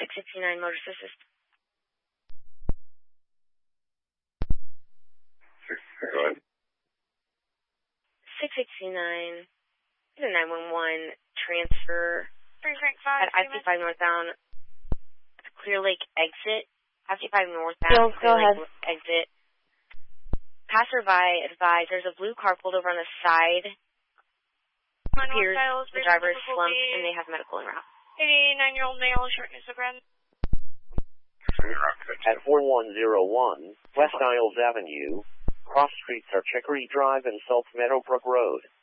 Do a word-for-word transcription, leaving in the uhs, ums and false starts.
six sixty-nine Motor Assist. Go ahead. six sixty-nine, the nine one one transfer at I fifty-five northbound, Clear Lake exit, I fifty-five northbound, Jules, Clear go Lake ahead. exit. Passerby advised there's a blue car pulled over on the side. Appears the driver is slumped and they have medical en route. eighty-nine-year-old male, shortness of breath. At four one zero one West Isles Avenue, cross streets are Chicory Drive and South Meadowbrook Road.